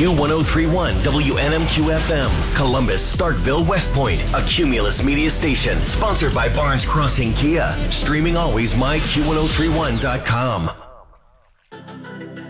Q1031 WNMQ FM, Columbus, Starkville, West Point, a Cumulus media station, sponsored by Barnes Crossing Kia. Streaming always myQ1031.com.